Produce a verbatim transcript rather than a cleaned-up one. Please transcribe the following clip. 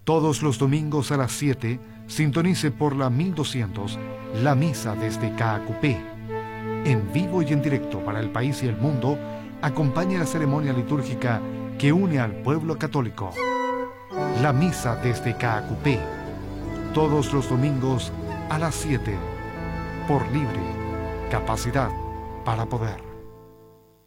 Todos los domingos a las siete, sintonice por la mil doscientos, la misa desde Caacupé. En vivo y en directo para el país y el mundo, acompañe la ceremonia litúrgica que une al pueblo católico. La misa desde Caacupé. Todos los domingos a las siete. Por Libre. Capacidad para poder.